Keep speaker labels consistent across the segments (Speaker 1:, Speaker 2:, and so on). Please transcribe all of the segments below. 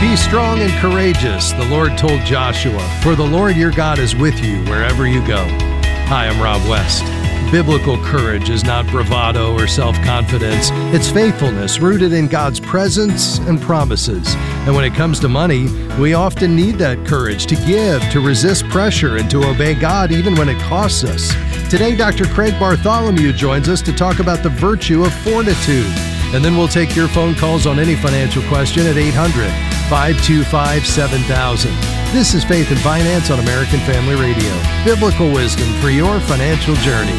Speaker 1: Be strong and courageous, the Lord told Joshua, for the Lord your God is with you wherever you go. Hi, I'm Rob West. Biblical courage is not bravado or self-confidence. It's faithfulness rooted in God's presence and promises. And when it comes to money, we often need that courage to give, to resist pressure, and to obey God even when it costs us. Today, Dr. Craig Bartholomew joins us to talk about the virtue of fortitude. And then we'll take your phone calls on any financial question at 800-525-7000. This is Faith and Finance on American Family Radio. Biblical wisdom for your financial journey.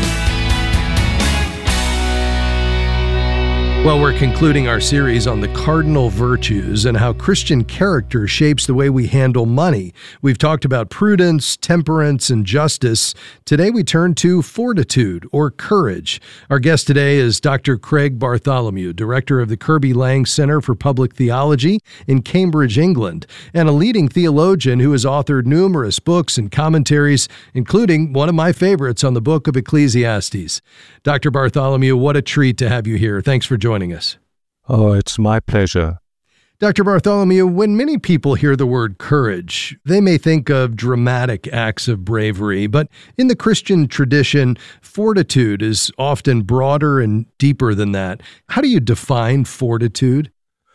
Speaker 1: Well, we're concluding our series on the cardinal virtues and how Christian character shapes the way we handle money. We've talked about prudence, temperance, and justice. Today we turn to fortitude, or courage. Our guest today is Dr. Craig Bartholomew, director of the Kirby Lang Center for Public Theology in Cambridge, England, and a leading theologian who has authored numerous books and commentaries, including one of my favorites on the book of Ecclesiastes. Dr. Bartholomew, what a treat to have you here. Thanks for joining us.
Speaker 2: Oh, it's my pleasure.
Speaker 1: Dr. Bartholomew, when many people hear the word courage, they may think of dramatic acts of bravery, but in the Christian tradition, fortitude is often broader and deeper than that. How do you define fortitude?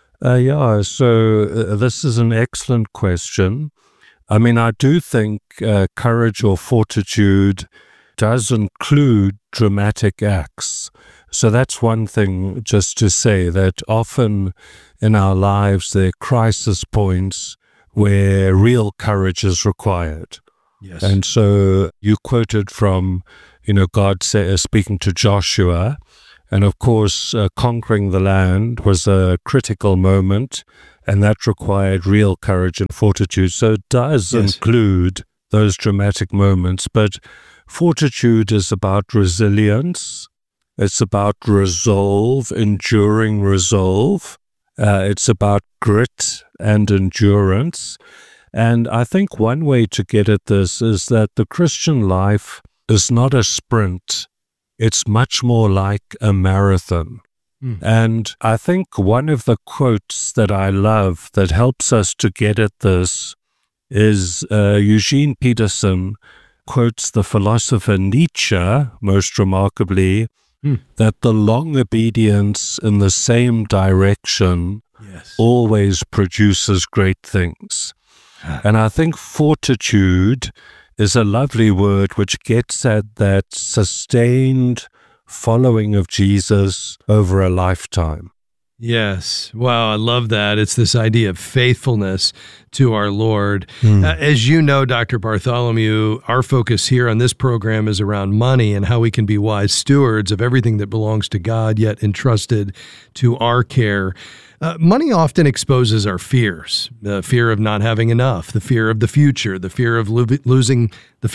Speaker 2: This is an excellent question. I mean, I do think courage or fortitude does include dramatic acts. So that's one thing just to say, that often in our lives there are crisis points where real courage is required.
Speaker 1: Yes.
Speaker 2: And so you quoted from, God speaking to Joshua, and of course conquering the land was a critical moment, and that required real courage and fortitude. So it does include those dramatic moments, but fortitude is about resilience. It's about resolve, enduring resolve. It's about grit and endurance. And I think one way to get at this is that the Christian life is not a sprint. It's much more like a marathon. And I think one of the quotes that I love that helps us to get at this is Eugene Peterson quotes the philosopher Nietzsche, most remarkably, that the long obedience in the same direction always produces great things. And I think fortitude is a lovely word which gets at that sustained following of Jesus over a lifetime.
Speaker 1: Yes. Wow, I love that. It's this idea of faithfulness to our Lord. As you know, Dr. Bartholomew, our focus here on this program is around money and how we can be wise stewards of everything that belongs to God, yet entrusted to our care. Money often exposes our fears, the fear of not having enough, the fear of the future, the fear of losing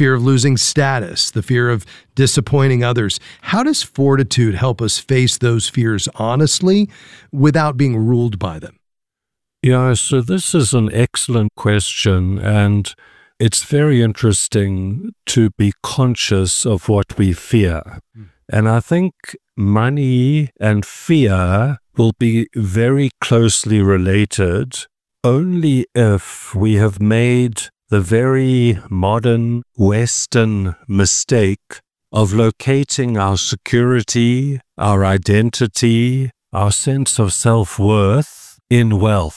Speaker 1: status, the fear of disappointing others. How does fortitude help us face those fears honestly without being ruled by them?
Speaker 2: Yeah, so this is an excellent question, and it's very interesting to be conscious of what we fear. And I think money and fear will be very closely related only if we have made the very modern Western mistake of locating our security, our identity, our sense of self-worth in wealth.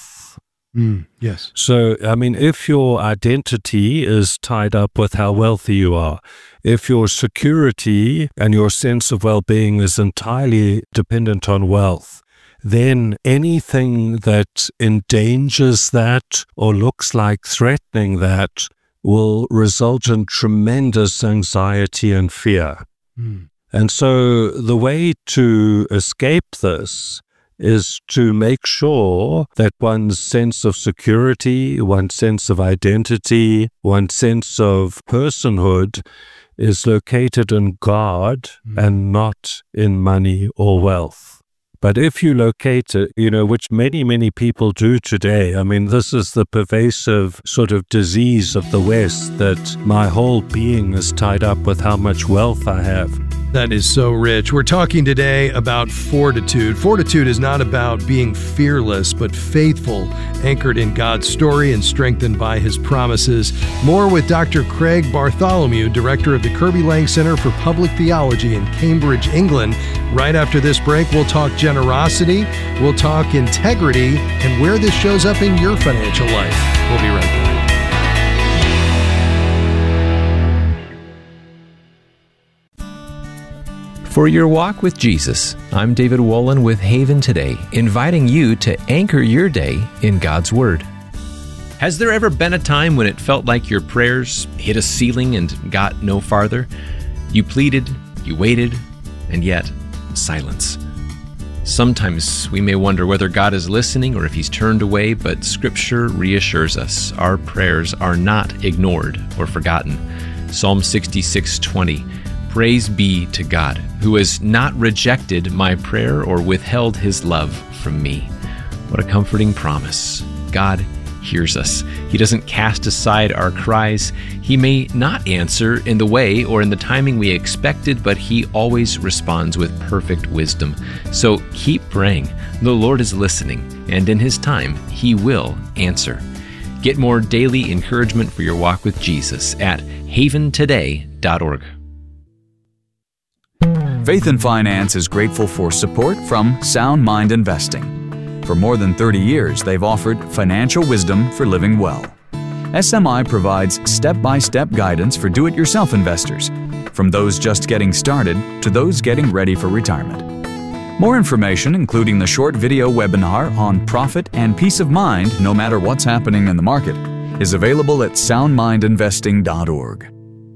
Speaker 1: Yes.
Speaker 2: So, I mean, if your identity is tied up with how wealthy you are, if your security and your sense of well-being is entirely dependent on wealth, then anything that endangers that or looks like threatening that will result in tremendous anxiety and fear. And so the way to escape this is to make sure that one's sense of security, one's sense of identity, one's sense of personhood is located in God and not in money or wealth. But if you locate it, which many people do today, I mean, this is the pervasive sort of disease of the West, that my whole being is tied up with how much wealth I have.
Speaker 1: That is so rich. We're talking today about fortitude. Fortitude is not about being fearless, but faithful, anchored in God's story and strengthened by His promises. More with Dr. Craig Bartholomew, director of the Kirby Lang Center for Public Theology in Cambridge, England. Right after this break, we'll talk generosity, we'll talk integrity, and where this shows up in your financial life. We'll be right back.
Speaker 3: For your walk with Jesus, I'm David Wolin with Haven Today, inviting you to anchor your day in God's Word. Has there ever been a time when it felt like your prayers hit a ceiling and got no farther? You pleaded, you waited, and yet silence. Sometimes we may wonder whether God is listening or if He's turned away, but Scripture reassures us our prayers are not ignored or forgotten. Psalm 66:20. Praise be to God, who has not rejected my prayer or withheld His love from me. What a comforting promise. God hears us. He doesn't cast aside our cries. He may not answer in the way or in the timing we expected, but He always responds with perfect wisdom. So keep praying. The Lord is listening, and in His time, He will answer. Get more daily encouragement for your walk with Jesus at haventoday.org.
Speaker 4: Faith and Finance is grateful for support from Sound Mind Investing. For more than 30 years, they've offered financial wisdom for living well. SMI provides step-by-step guidance for do-it-yourself investors, from those just getting started to those getting ready for retirement. More information, including the short video webinar on profit and peace of mind no matter what's happening in the market, is available at soundmindinvesting.org.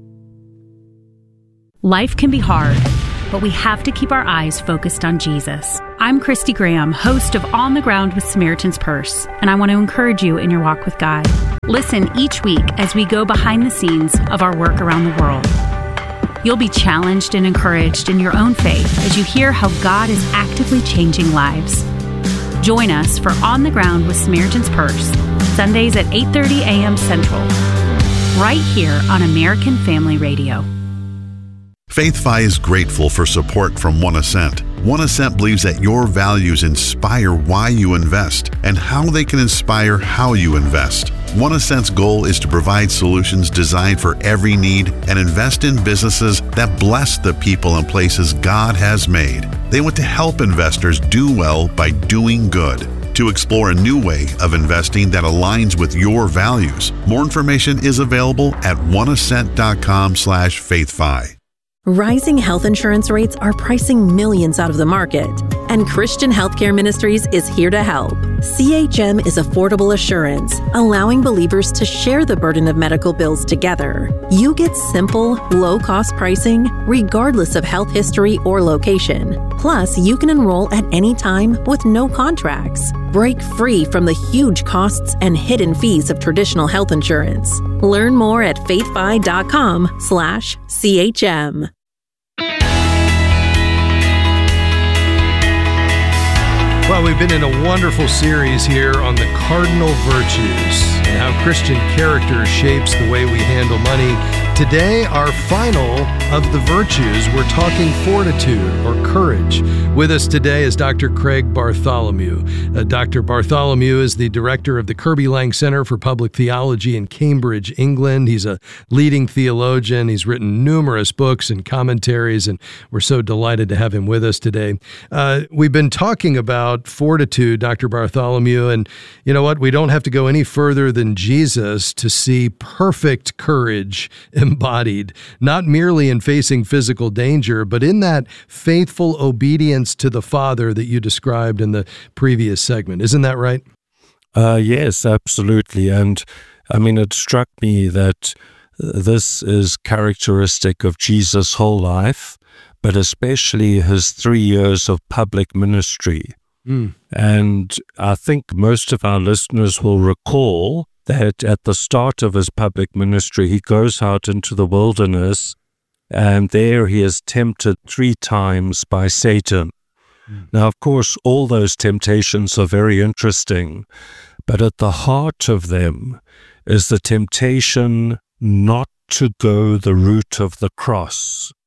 Speaker 5: Life can be hard, but we have to keep our eyes focused on Jesus. I'm Christy Graham, host of On the Ground with Samaritan's Purse, and I want to encourage you in your walk with God. Listen each week as we go behind the scenes of our work around the world. You'll be challenged and encouraged in your own faith as you hear how God is actively changing lives. Join us for On the Ground with Samaritan's Purse, Sundays at 8:30 a.m. Central, right here on American Family Radio.
Speaker 6: FaithFi is grateful for support from One Ascent. One Ascent believes that your values inspire why you invest and how they can inspire how you invest. One Ascent's goal is to provide solutions designed for every need and invest in businesses that bless the people and places God has made. They want to help investors do well by doing good. To explore a new way of investing that aligns with your values, more information is available at oneascent.com/faithfi.
Speaker 7: Rising health insurance rates are pricing millions out of the market, and Christian Healthcare Ministries is here to help. CHM is affordable assurance, allowing believers to share the burden of medical bills together. You get simple, low-cost pricing, regardless of health history or location. Plus, you can enroll at any time with no contracts. Break free from the huge costs and hidden fees of traditional health insurance. Learn more at faithfi.com/CHM.
Speaker 1: Well, we've been in a wonderful series here on the cardinal virtues and how Christian character shapes the way we handle money. Today, our final of the virtues, we're talking fortitude or courage. With us today is Dr. Craig Bartholomew. Dr. Bartholomew is the director of the Kirby Lang Center for Public Theology in Cambridge, England. He's a leading theologian. He's written numerous books and commentaries, and we're so delighted to have him with us today. We've been talking about fortitude, Dr. Bartholomew, and you know what? We don't have to go any further than Jesus to see perfect courage embodied, not merely in facing physical danger, but in that faithful obedience to the Father that you described in the previous segment. Isn't that right?
Speaker 2: Yes, absolutely. And I mean, it struck me that this is characteristic of Jesus' whole life, but especially his 3 years of public ministry. And I think most of our listeners will recall that at the start of his public ministry, he goes out into the wilderness, and there he is tempted 3 times by Satan. Now, of course, all those temptations are very interesting, but at the heart of them is the temptation not to go the route of the cross.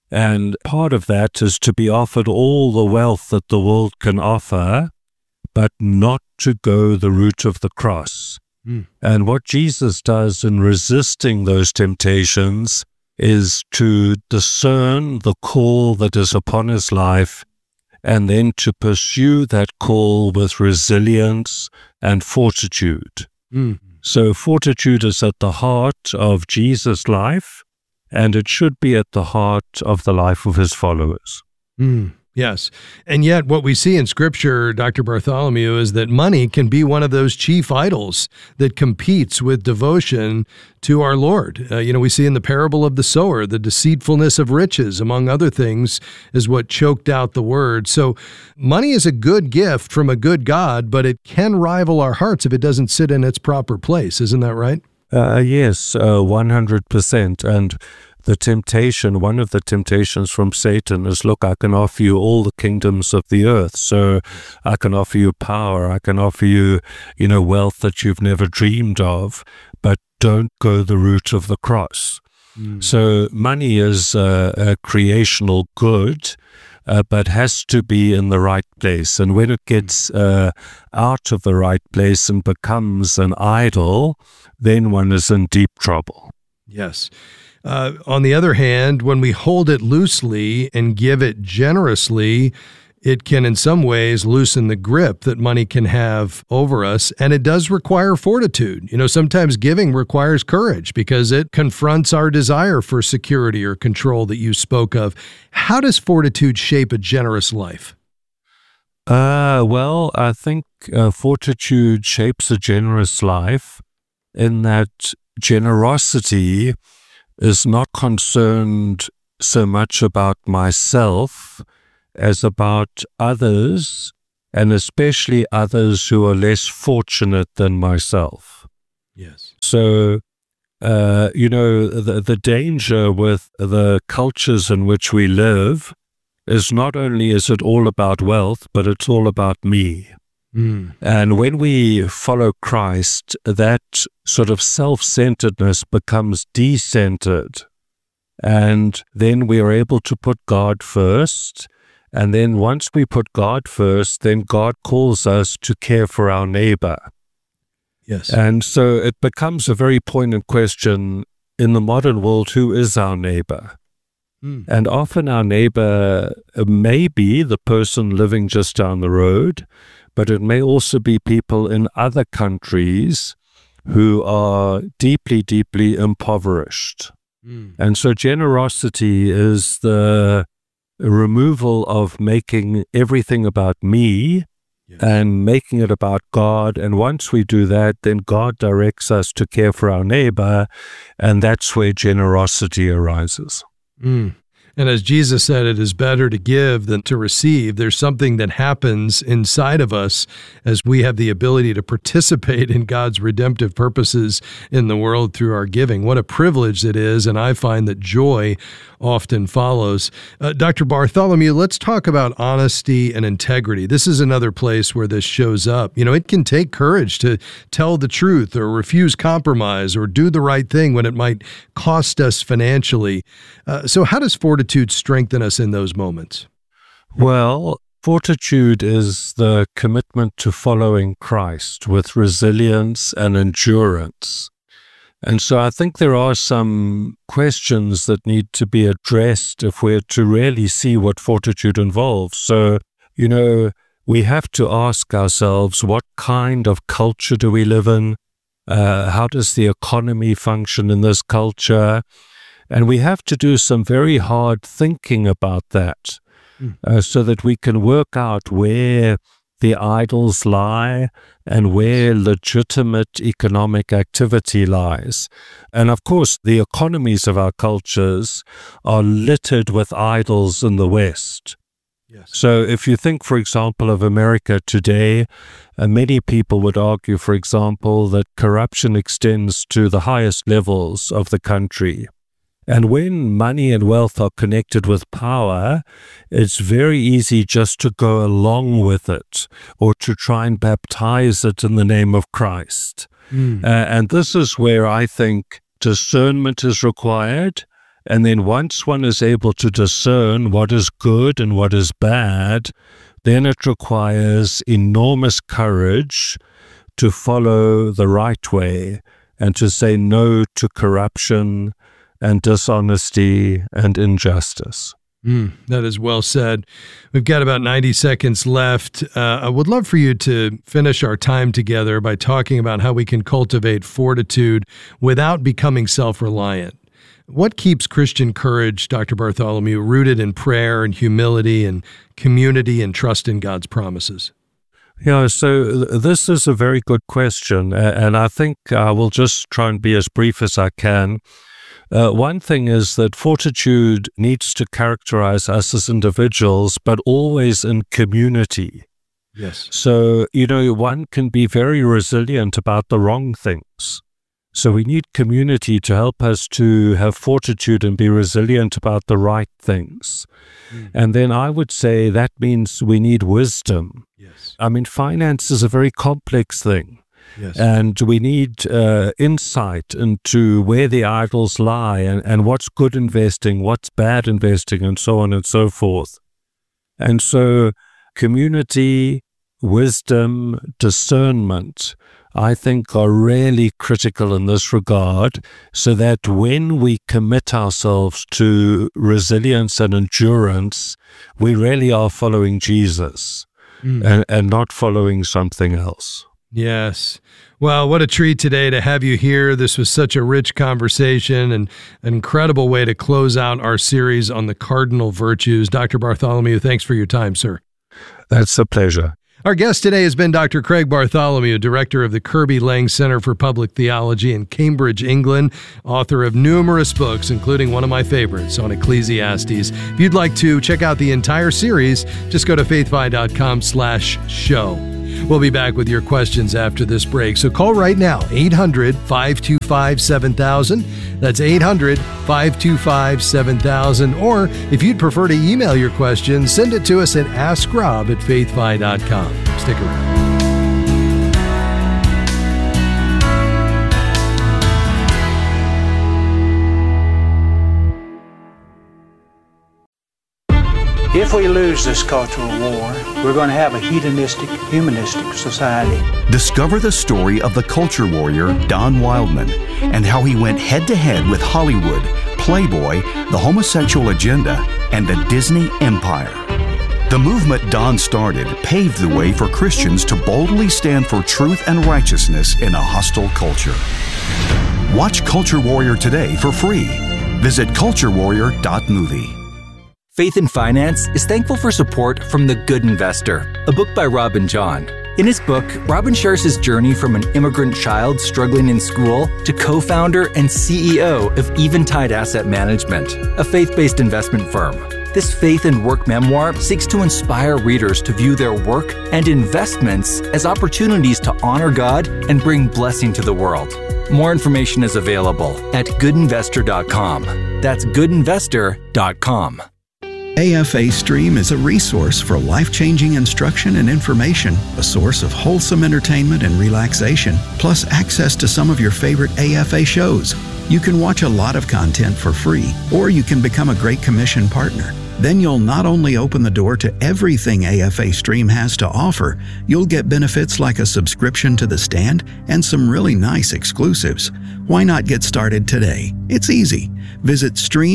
Speaker 2: And part of that is to be offered all the wealth that the world can offer, but not to go the route of the cross. And what Jesus does in resisting those temptations is to discern the call that is upon his life and then to pursue that call with resilience and fortitude. So fortitude is at the heart of Jesus' life, and it should be at the heart of the life of his followers.
Speaker 1: Yes. And yet what we see in Scripture, Dr. Bartholomew, is that money can be one of those chief idols that competes with devotion to our Lord. We see in the parable of the sower, the deceitfulness of riches, among other things, is what choked out the word. So money is a good gift from a good God, but it can rival our hearts if it doesn't sit in its proper place. Isn't that right?
Speaker 2: Yes, 100%. And the temptation, one of the temptations from Satan is, look, I can offer you all the kingdoms of the earth. So I can offer you power. I can offer you, wealth that you've never dreamed of, but don't go the route of the cross. So money is a creational good, but has to be in the right place. And when it gets out of the right place and becomes an idol, then one is in deep trouble.
Speaker 1: Yes. On the other hand, when we hold it loosely and give it generously, it can in some ways loosen the grip that money can have over us. And it does require fortitude. Sometimes giving requires courage because it confronts our desire for security or control that you spoke of. How does fortitude shape a generous life?
Speaker 2: Well, I think fortitude shapes a generous life in that generosity is not concerned so much about myself as about others, and especially others who are less fortunate than myself.
Speaker 1: Yes.
Speaker 2: So, the danger with the cultures in which we live is not only is it all about wealth, but it's all about me. And when we follow Christ, that sort of self-centeredness becomes de-centered. And then we are able to put God first. And then once we put God first, then God calls us to care for our neighbor.
Speaker 1: Yes.
Speaker 2: And so it becomes a very poignant question in the modern world, who is our neighbor? And often our neighbor may be the person living just down the road, but it may also be people in other countries who are deeply, deeply impoverished. And so generosity is the removal of making everything about me and making it about God. And once we do that, then God directs us to care for our neighbor, and that's where generosity arises.
Speaker 1: And as Jesus said, it is better to give than to receive. There's something that happens inside of us as we have the ability to participate in God's redemptive purposes in the world through our giving. What a privilege it is, and I find that joy often follows. Dr. Bartholomew, let's talk about honesty and integrity. This is another place where this shows up. It can take courage to tell the truth or refuse compromise or do the right thing when it might cost us financially. So how does fortitude strengthen us in those moments?
Speaker 2: Well, fortitude is the commitment to following Christ with resilience and endurance. And so I think there are some questions that need to be addressed if we're to really see what fortitude involves. So, we have to ask ourselves, what kind of culture do we live in? How does the economy function in this culture? And we have to do some very hard thinking about that so that we can work out where the idols lie and where legitimate economic activity lies. And of course, the economies of our cultures are littered with idols in the West.
Speaker 1: Yes.
Speaker 2: So if you think, for example, of America today, many people would argue, for example, that corruption extends to the highest levels of the country. And when money and wealth are connected with power, it's very easy just to go along with it or to try and baptize it in the name of Christ. And this is where I think discernment is required And then once one is able to discern what is good and what is bad, then it requires enormous courage to follow the right way and to say no to corruption and dishonesty and injustice.
Speaker 1: That is well said. We've got about 90 seconds left. I would love for you to finish our time together by talking about how we can cultivate fortitude without becoming self-reliant. What keeps Christian courage, Dr. Bartholomew, rooted in prayer and humility and community and trust in God's promises?
Speaker 2: Yeah, so this is a very good question, and I think I will just try and be as brief as I can. One thing is that fortitude needs to characterize us as individuals, but always in community.
Speaker 1: Yes.
Speaker 2: So, one can be very resilient about the wrong things. So we need community to help us to have fortitude and be resilient about the right things. And then I would say that means we need wisdom.
Speaker 1: Yes.
Speaker 2: I mean, finance is a very complex thing.
Speaker 1: Yes.
Speaker 2: And we need insight into where the idols lie and what's good investing, what's bad investing, and so on and so forth. And so community, wisdom, discernment, I think, are really critical in this regard, so that when we commit ourselves to resilience and endurance, we really are following Jesus and not following something else.
Speaker 1: Yes. Well, what a treat today to have you here. This was such a rich conversation and an incredible way to close out our series on the cardinal virtues. Dr. Bartholomew, thanks for your time, sir.
Speaker 2: That's a pleasure.
Speaker 1: Our guest today has been Dr. Craig Bartholomew, director of the Kirby Lang Center for Public Theology in Cambridge, England, author of numerous books, including one of my favorites on Ecclesiastes. If you'd like to check out the entire series, just go to faithfi.com/show. We'll be back with your questions after this break. So call right now, 800-525-7000. That's 800-525-7000. Or if you'd prefer to email your questions, send it to us at askrob@faithfi.com. Stick around.
Speaker 8: If we lose this cultural war, we're going to have a hedonistic, humanistic society.
Speaker 9: Discover the story of the culture warrior Don Wildman and how he went head-to-head with Hollywood, Playboy, the homosexual agenda, and the Disney empire. The movement Don started paved the way for Christians to boldly stand for truth and righteousness in a hostile culture. Watch Culture Warrior today for free. Visit culturewarrior.movie.
Speaker 10: Faith in Finance is thankful for support from The Good Investor, a book by Robin John. In his book, Robin shares his journey from an immigrant child struggling in school to co-founder and CEO of Eventide Asset Management, a faith-based investment firm. This faith and work memoir seeks to inspire readers to view their work and investments as opportunities to honor God and bring blessing to the world. More information is available at goodinvestor.com. That's goodinvestor.com.
Speaker 11: AFA Stream is a resource for life-changing instruction and information, a source of wholesome entertainment and relaxation, plus access to some of your favorite AFA shows. You can watch a lot of content for free, or you can become a Great Commission partner. Then you'll not only open the door to everything AFA Stream has to offer, you'll get benefits like a subscription to The Stand and some really nice exclusives. Why not get started today? It's easy. Visit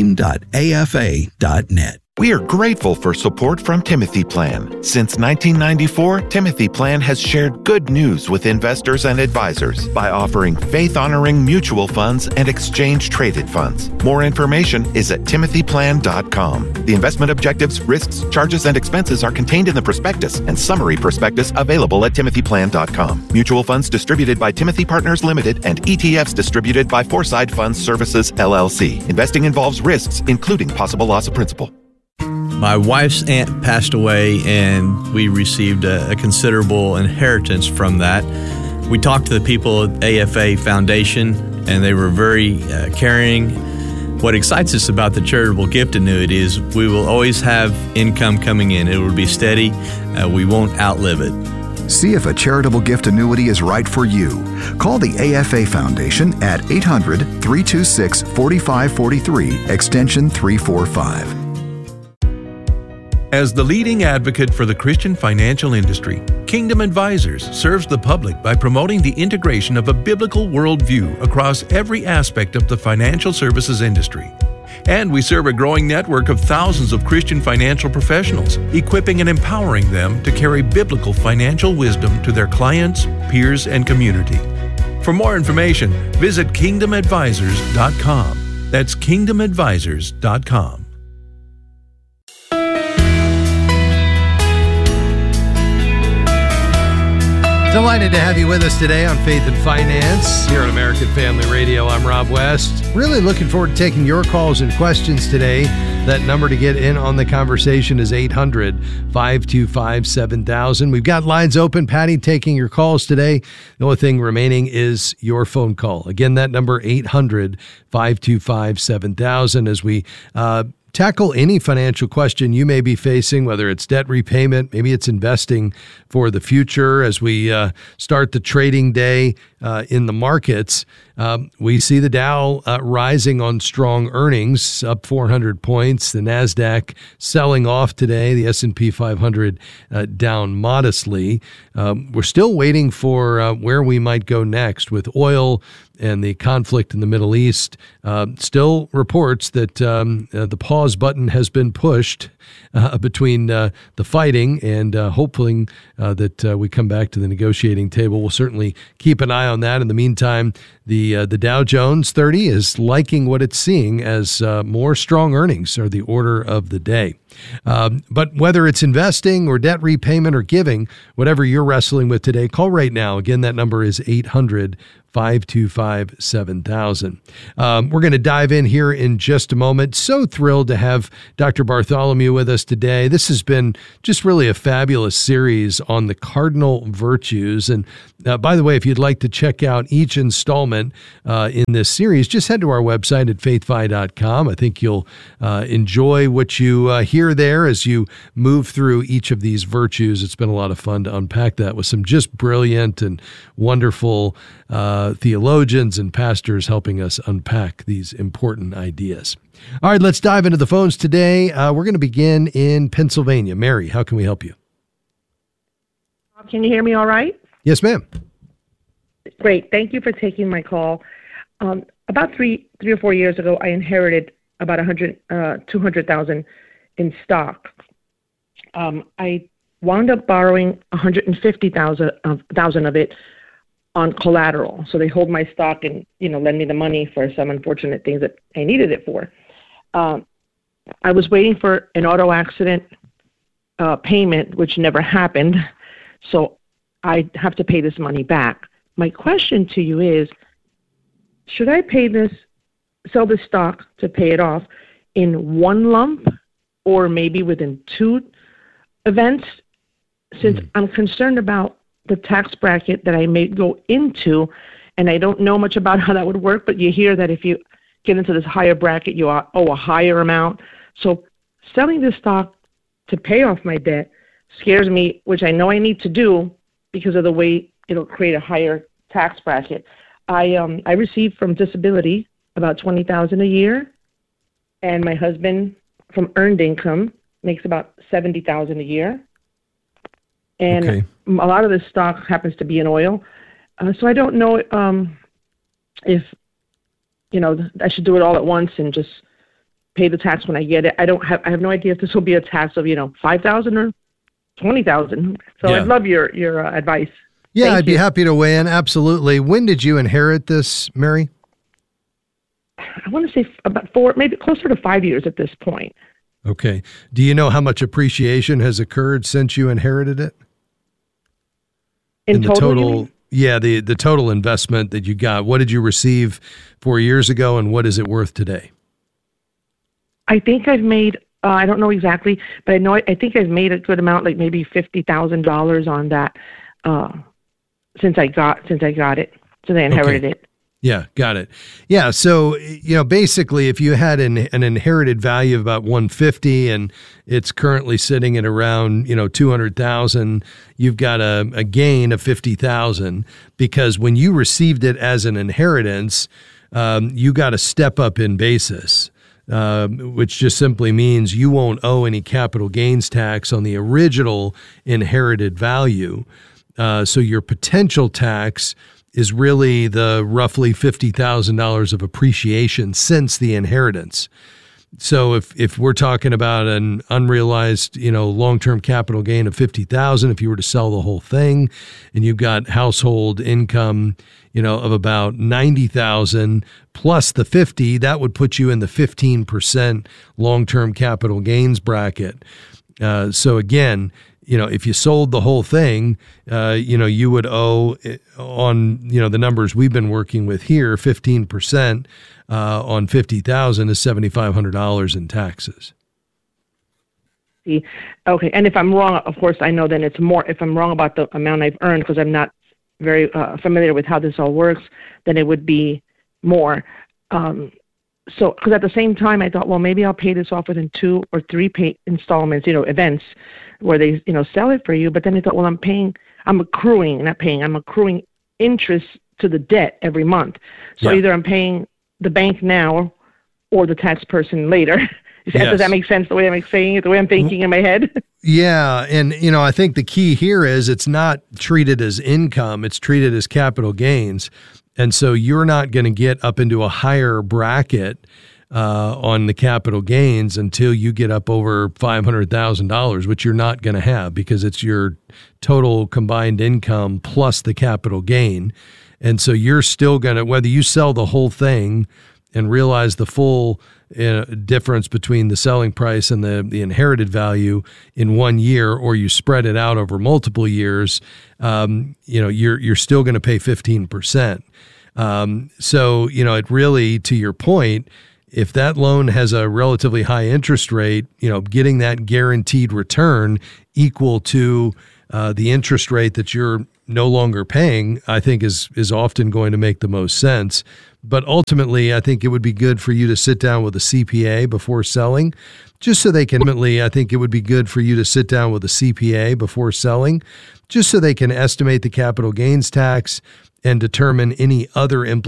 Speaker 11: stream.afa.net.
Speaker 12: We are grateful for support from Timothy Plan. Since 1994, Timothy Plan has shared good news with investors and advisors by offering faith-honoring mutual funds and exchange-traded funds. More information is at timothyplan.com. The investment objectives, risks, charges, and expenses are contained in the prospectus and summary prospectus available at timothyplan.com. Mutual funds distributed by Timothy Partners Limited and ETFs distributed by Foreside Funds Services, LLC. Investing involves risks, including possible loss of principal.
Speaker 13: My wife's aunt passed away, and we received a considerable inheritance from that. We talked to the people at AFA Foundation, and they were very caring. What excites us about the charitable gift annuity is we will always have income coming in. It will be steady. We won't outlive it.
Speaker 14: See if a charitable gift annuity is right for you. Call the AFA Foundation at 800-326-4543, extension 345.
Speaker 15: As the leading advocate for the Christian financial industry, Kingdom Advisors serves the public by promoting the integration of a biblical worldview across every aspect of the financial services industry. And we serve a growing network of thousands of Christian financial professionals, equipping and empowering them to carry biblical financial wisdom to their clients, peers, and community. For more information, visit kingdomadvisors.com. That's kingdomadvisors.com.
Speaker 1: Delighted to have you with us today on Faith and Finance here on American Family Radio. I'm Rob West. Really looking forward to taking your calls and questions today. That number to get in on the conversation is 800-525-7000. We've got lines open. Patty taking your calls today. The only thing remaining is your phone call. Again, that number 800-525-7000 as we tackle any financial question you may be facing, whether it's debt repayment, maybe it's investing for the future. As we start the trading day in the markets, we see the Dow rising on strong earnings, up 400 points. The NASDAQ selling off today. The S&P 500 down modestly. We're still waiting for where we might go next with oil and the conflict in the Middle East. Still reports that the pause button has been pushed between the fighting and hoping that we come back to the negotiating table. We'll certainly keep an eye on that. In the meantime, the Dow Jones 30 is liking what it's seeing as more strong earnings are the order of the day. But whether it's investing or debt repayment or giving, whatever you're wrestling with today, call right now. Again, that number is 800-525-7000. We're going to dive in here in just a moment. So thrilled to have Dr. Bartholomew with us today. This has been just really a fabulous series on the cardinal virtues. And by the way, if you'd like to check out each installment in this series, just head to our website at faithfi.com. I think you'll enjoy what you hear there as you move through each of these virtues. It's been a lot of fun to unpack that with some just brilliant and wonderful theologians and pastors helping us unpack these important ideas. All right, let's dive into the phones today. We're going to begin in Pennsylvania. Mary, how can we help you?
Speaker 16: Can you hear me all right?
Speaker 1: Yes, ma'am.
Speaker 16: Great. Thank you for taking my call. About three or 4 years ago, I inherited about $200,000 in stock. I wound up borrowing $150,000 of it on collateral. So they hold my stock and, lend me the money for some unfortunate things that I needed it for. I was waiting for an auto accident payment, which never happened. So I have to pay this money back. My question to you is, should I sell this stock to pay it off in one lump or maybe within two events? Since I'm concerned about the tax bracket that I may go into, and I don't know much about how that would work, but you hear that if you get into this higher bracket, you owe a higher amount. So selling this stock to pay off my debt scares me, which I know I need to do because of the way it'll create a higher tax bracket. I receive from disability about $20,000 a year, and my husband from earned income makes about $70,000 a year. And a lot of this stock happens to be in oil. So I don't know if, I should do it all at once and just pay the tax when I get it. I have no idea if this will be a tax of, $5,000 or $20,000. So I'd love your advice.
Speaker 1: Yeah, I'd be happy to weigh in. Absolutely. When did you inherit this, Mary?
Speaker 16: I want to say about 4, maybe closer to 5 years at this point.
Speaker 1: Okay. Do you know how much appreciation has occurred since you inherited it?
Speaker 16: In the total,
Speaker 1: yeah, the total investment that you got. What did you receive 4 years ago, and what is it worth today?
Speaker 16: I think I've made, I don't know exactly, but I think I've made a good amount, like maybe $50,000 on that since I inherited it.
Speaker 1: Yeah, got it. Yeah, so basically, if you had an inherited value of about $150 and it's currently sitting at around $200,000, you've got a gain of $50,000 because when you received it as an inheritance, you got a step up in basis. Which just simply means you won't owe any capital gains tax on the original inherited value. So your potential tax is really the roughly $50,000 of appreciation since the inheritance. So if we're talking about an unrealized, long-term capital gain of $50,000, if you were to sell the whole thing and you've got household income, of about $90,000 plus the 50, that would put you in the 15% long-term capital gains bracket. So again, if you sold the whole thing, you would owe on, the numbers we've been working with here, 15% on $50,000 is $7,500 in taxes.
Speaker 16: Okay. And if I'm wrong, of course, I know then it's more. If I'm wrong about the amount I've earned, because I'm not very familiar with how this all works, then it would be more. So, because at the same time, I thought, well, maybe I'll pay this off within 2 or 3 pay installments, events where they, sell it for you. But then I thought, well, I'm accruing interest to the debt every month. So either I'm paying the bank now or the tax person later. Yes. Does that make sense the way I'm saying it, the way I'm thinking in my head?
Speaker 1: Yeah. And, I think the key here is it's not treated as income. It's treated as capital gains. And so you're not going to get up into a higher bracket on the capital gains until you get up over $500,000, which you're not going to have because it's your total combined income plus the capital gain. And so you're still going to, whether you sell the whole thing and realize the full difference between the selling price and the inherited value in 1 year, or you spread it out over multiple years, you're still going to pay 15%. So, it really, to your point, if that loan has a relatively high interest rate, getting that guaranteed return equal to the interest rate that you're no longer paying, I think is often going to make the most sense. But ultimately, I think it would be good for you to sit down with a CPA before selling, just so they can estimate the capital gains tax and determine any other implications